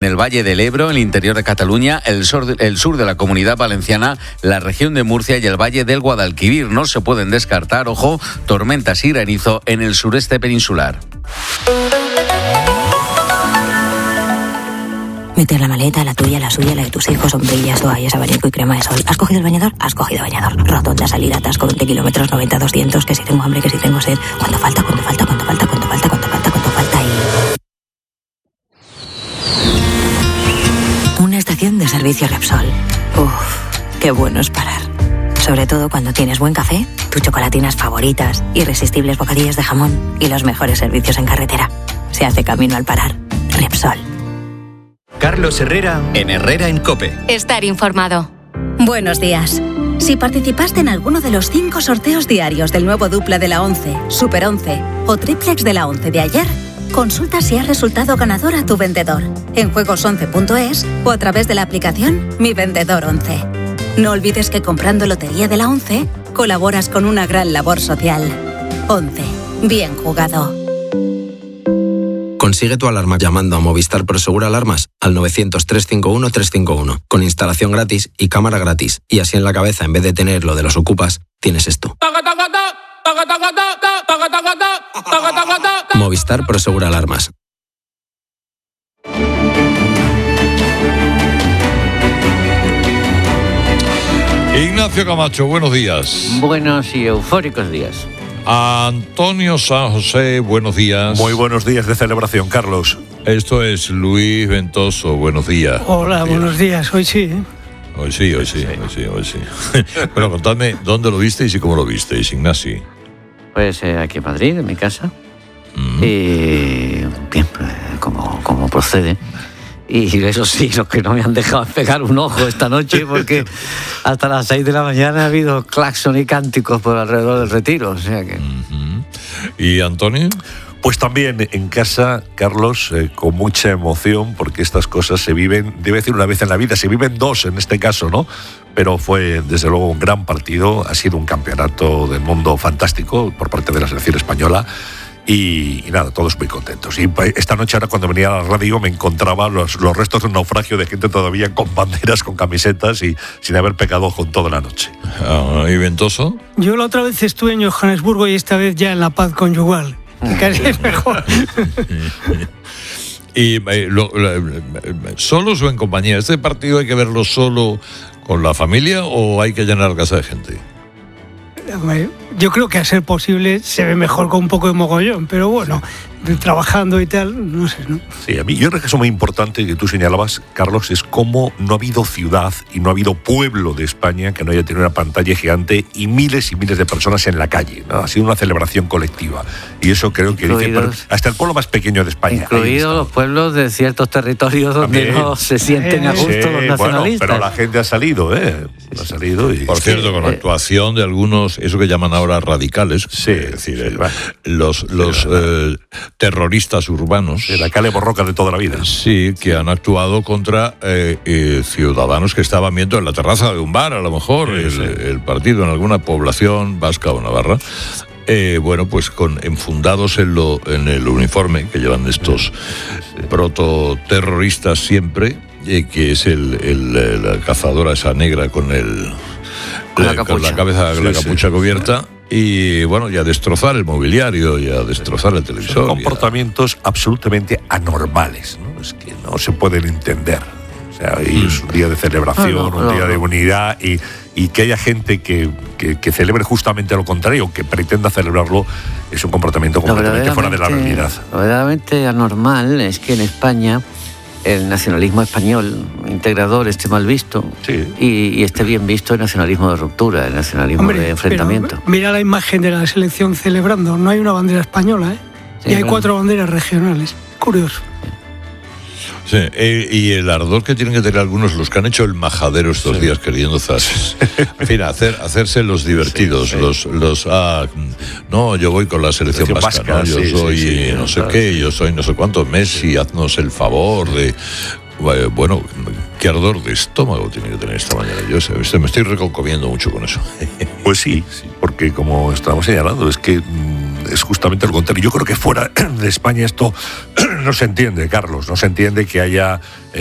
En el Valle del Ebro, el interior de Cataluña, el sur de la Comunidad Valenciana, la región de Murcia y el Valle del Guadalquivir. No se pueden descartar, ojo, tormentas y granizo en el sureste peninsular. Meter la maleta, la tuya, la suya, la de tus hijos, sombrillas, toallas, abanico y crema de sol. ¿Has cogido el bañador? Has cogido bañador. Rotonda, salida, atasco, 20 kilómetros, 90, 200, que si tengo hambre, que si tengo sed. ¿Cuánto falta? Una estación de servicio Repsol. Uf, qué bueno es parar. Sobre todo cuando tienes buen café, tus chocolatinas favoritas, irresistibles bocadillos de jamón y los mejores servicios en carretera. Se hace camino al parar. Repsol. Carlos Herrera en Herrera en COPE. Estar informado. Buenos días. Si participaste en alguno de los 5 sorteos diarios del nuevo dupla de la 11, Super 11 o triplex de la 11 de ayer, consulta si has resultado ganador a tu vendedor en juegos11.es o a través de la aplicación Mi Vendedor 11. No olvides que comprando Lotería de la 11 colaboras con una gran labor social. 11. Bien jugado. Consigue tu alarma llamando a Movistar Prosegur Alarmas al 900-351-351, con instalación gratis y cámara gratis. Y así en la cabeza, en vez de tener lo de los ocupas, tienes esto. Movistar Prosegur Alarmas. Ignacio Camacho, buenos días. Buenos y eufóricos días. Antonio San José, buenos días. Muy buenos días de celebración, Carlos. Esto es Luis Ventoso, buenos días. Hola, buenos días. Hoy sí, ¿eh? Hoy sí. Bueno, contadme dónde lo visteis y cómo lo visteis, Ignacio. Pues aquí en Madrid, en mi casa. Y bien, pues, como procede. Y eso sí, los que no me han dejado pegar un ojo esta noche, porque hasta las 6 de la mañana ha habido claxon y cánticos por alrededor del Retiro, o sea que... ¿Y Antonio? Pues también en casa, Carlos, con mucha emoción, porque estas cosas se viven, debe decir una vez en la vida, se viven dos en este caso, ¿no? Pero fue desde luego un gran partido, ha sido un campeonato del mundo fantástico por parte de la selección española. Y nada, todos muy contentos. Y esta noche, ahora cuando venía a la radio, me encontraba los restos de un naufragio de gente todavía con banderas, con camisetas y sin haber pecado ojo en toda la noche. ¿Y Ventoso? Yo la otra vez estuve en Johannesburgo y esta vez ya en la paz conyugal, que casi es mejor. ¿Y solos o en compañía? ¿Este partido hay que verlo solo con la familia o hay que llenar casa de gente? Yo creo que a ser posible se ve mejor con un poco de mogollón, pero bueno, trabajando y tal, no sé, ¿no? Sí, a mí yo creo que eso muy importante que tú señalabas, Carlos, es cómo no ha habido ciudad y no ha habido pueblo de España que no haya tenido una pantalla gigante y miles de personas en la calle, ¿no? Ha sido una celebración colectiva y eso creo que hasta el pueblo más pequeño de España. Incluidos los pueblos de ciertos territorios donde también no se sienten a gusto los nacionalistas. Bueno, pero la gente ha salido, Ha salido y... Por cierto, con la actuación de algunos, eso que llaman ahora radicales, es decir, los terroristas urbanos. De la calle borroca de toda la vida. Sí, que han actuado contra ciudadanos que estaban viendo en la terraza de un bar, a lo mejor, el partido en alguna población vasca o navarra. Bueno, pues enfundados en el uniforme que llevan estos prototerroristas siempre, que es la cazadora esa negra con la cabeza, la capucha cubierta. Y bueno, y a destrozar el mobiliario y a destrozar el televisor. Son comportamientos absolutamente anormales, ¿no? Es que no se pueden entender. O sea, hoy es un día de celebración, un día de unidad y que haya gente que celebre justamente lo contrario, que pretenda celebrarlo, es un comportamiento completamente fuera de la realidad. Lo verdaderamente anormal es que en España el nacionalismo español integrador esté mal visto y esté bien visto el nacionalismo de ruptura, el nacionalismo de enfrentamiento. Mira la imagen de la selección celebrando, no hay una bandera española, y hay 4 banderas regionales. Curioso. Sí, y el ardor que tienen que tener algunos, los que han hecho el majadero estos días queriendo en fin, hacerse los divertidos, no, yo voy con la selección vasca, ¿no? Yo soy no sé qué, yo soy no sé cuánto, Messi, haznos el favor de... Bueno, qué ardor de estómago tiene que tener esta mañana. Yo me estoy reconcomiendo mucho con eso. Pues sí, porque como estamos señalando, es que es justamente lo contrario. Yo creo que fuera de España esto no se entiende, Carlos, no se entiende que haya